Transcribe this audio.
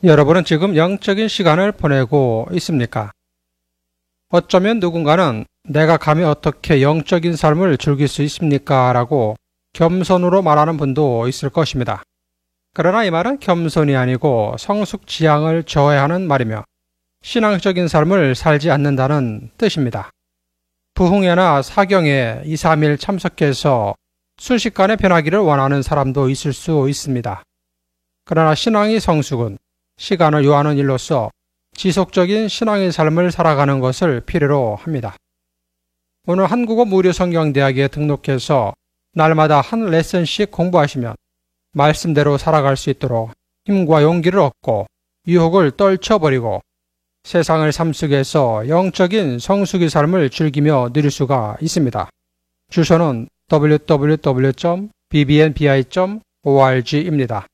여러분은 지금 영적인 시간을 보내고 있습니까? 어쩌면 누군가는 내가 감히 어떻게 영적인 삶을 즐길 수 있습니까? 라고 겸손으로 말하는 분도 있을 것입니다. 그러나 이 말은 겸손이 아니고 성숙지향을 저해하는 말이며 신앙적인 삶을 살지 않는다는 뜻입니다. 부흥회나 사경에 2, 3일 참석해서 순식간에 변하기를 원하는 사람도 있을 수 있습니다. 그러나 신앙의 성숙은 시간을 요하는 일로서 지속적인 신앙의 삶을 살아가는 것을 필요로 합니다. 오늘 한국어 무료성경대학에 등록해서 날마다 한 레슨씩 공부하시면 말씀대로 살아갈 수 있도록 힘과 용기를 얻고 유혹을 떨쳐버리고 세상을 삶 속에서 영적인 성숙의 삶을 즐기며 누릴 수가 있습니다. 주소는 www.bbnbi.org입니다.